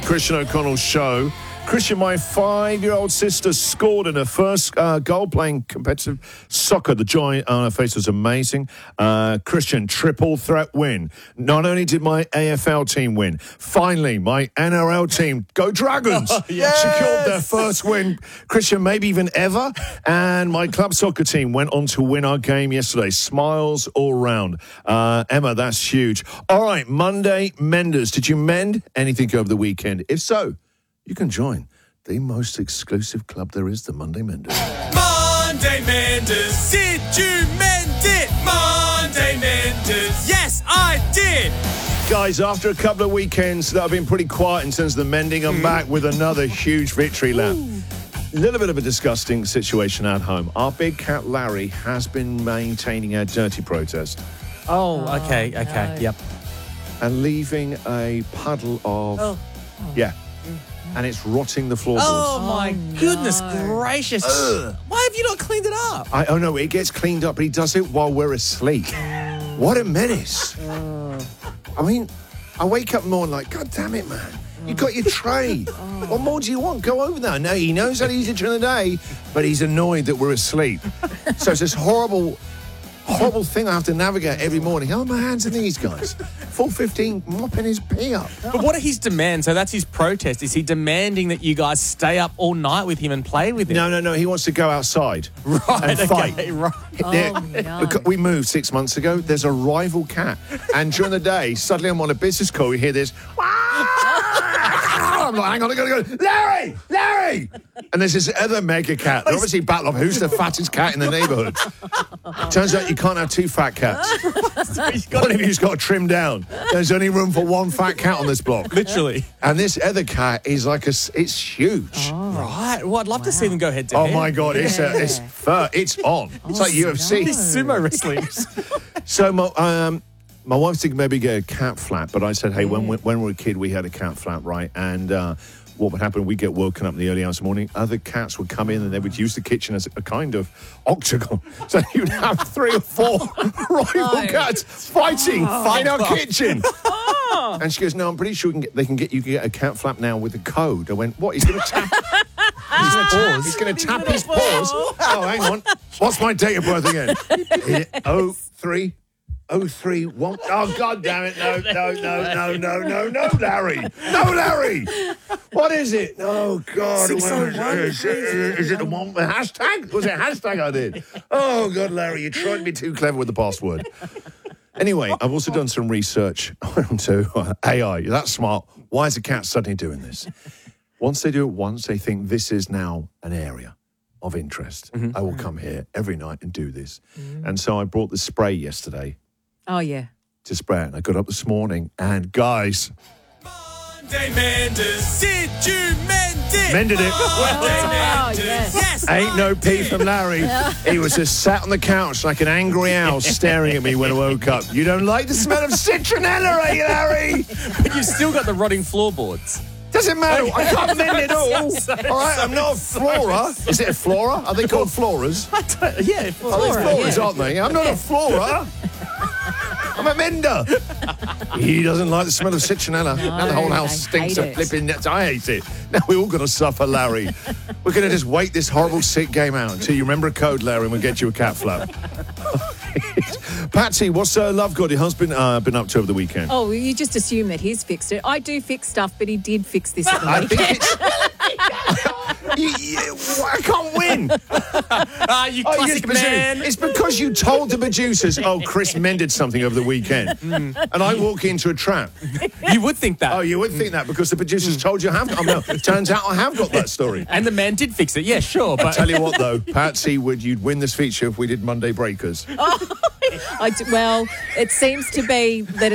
Christian O'Connell's show. Christian, my 5-year-old sister scored in her first goal playing competitive soccer. The joy on her face was amazing. Christian, triple threat win. Not only did my AFL team win, finally, my NRL team, go Dragons, secured their first win. Christian, maybe even ever. And my club soccer team went on to win our game yesterday. Smiles all round. Emma, that's huge. All right, Monday Menders. Did you mend anything over the weekend? If so, you can join the most exclusive club there is, the Monday Menders. Monday Menders, did you mend it? Monday Menders, yes, I did. Guys, after a couple of weekends that have been pretty quiet in terms of the mending, I'm back with another huge victory lap. A little bit of a disgusting situation at home. Our big cat Larry has been maintaining a dirty protest. Okay, yep. And leaving a puddle of... Yeah. And it's rotting the floorboards. Oh, my goodness gracious. Why have you not cleaned it up? Oh, no, it gets cleaned up, but he does it while we're asleep. What a menace. I mean, I wake up in the morning like, God damn it, man. You got your tray. What more do you want? Go over there. No, he knows how to use it during the day, but he's annoyed that we're asleep. So it's this horrible thing I have to navigate every morning. Oh, my hands and knees, guys. 4:15, mopping his pee up. But what are his demands? So that's his protest. Is he demanding that you guys stay up all night with him and play with him? No. He wants to go outside and fight. Right. Because we moved 6 months ago. There's a rival cat. And during the day, suddenly I'm on a business call. You hear this. I'm like, hang on, I gotta go. Larry! And there's this other mega cat. They're obviously battle of who's the fattest cat in the neighbourhood. Turns out you can't have two fat cats. One of you's got to trim down. There's only room for one fat cat on this block. Literally. And this other cat is like it's huge. Right. Well, I'd love to see them go head to head. Oh my God, it's fur. It's on. It's like UFC. These sumo wrestlers. So my wife thinking maybe get a cat flap, but I said, hey, when we were a kid, we had a cat flap, right? And what would happen, we'd get woken up in the early hours of the morning, other cats would come in and they would use the kitchen as a kind of octagon. So you'd have 3 or 4 rival cats fighting in our kitchen. And she goes, no, I'm pretty sure you can get a cat flap now with a code. I went, what? He's going to tap his paws? He's going to tap his paws? Oh, hang on. What's my date of birth again? 0331. Oh, God damn it. No, Larry. No, Larry. What is it? Oh, God. Is it the one with hashtag? Was it hashtag I did? Oh, God, Larry, you tried to be too clever with the password. Anyway, I've also done some research onto AI. That's smart. Why is a cat suddenly doing this? Once they do it once, they think this is now an area of interest. I will come here every night and do this. And so I brought the spray yesterday. Oh, yeah. To spray it. And I got up this morning and, guys... Monday Menders, did you mend it? Mended it. Monday Menders, yes. Ain't no pee from Larry. He was just sat on the couch like an angry owl staring at me when I woke up. You don't like the smell of citronella, eh, Larry? But you've still got the rotting floorboards. Doesn't matter. I can't mend it all. All right, I'm not a flora. Is it a flora? Are they called floras? Yeah, Flora, floras, aren't they? I'm not a flora. I'm a mender. He doesn't like the smell of citronella. Now the whole house stinks of flipping nuts. I hate it. Now we're all going to suffer, Larry. We're going to just wait this horrible sick game out until you remember a code, Larry, and we'll get you a cat flap. Patsy, what's Love God, your husband, been up to over the weekend? Oh, you just assume that he's fixed it. I do fix stuff, but he did fix this at the weekend. I can't win. You classic man. It's because you told the producers, Chris mended something over the weekend. And I walk into a trap. You would think that. Oh, you would think that because the producers told you I have. No, it turns out I have got that story. And the man did fix it. Yeah, sure. But I tell you what, though, Patsy, you'd win this feature if we did Monday Breakers. Well, it seems to be that